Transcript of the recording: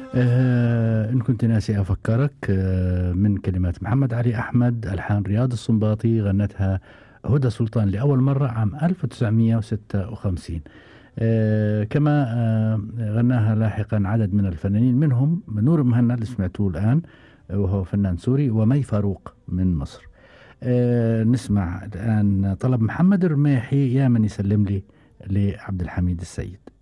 إن كنت ناسي أفكرك، من كلمات محمد علي أحمد، ألحان رياض السنباطي، غنتها هدى سلطان لأول مرة عام 1956. كما غناها لاحقا عدد من الفنانين، منهم نور مهنا اللي سمعتوه الآن، وهو فنان سوري، ومي فاروق من مصر. نسمع الآن طلب محمد الرميحي، يا من يسلم لي، لعبد الحميد السيد.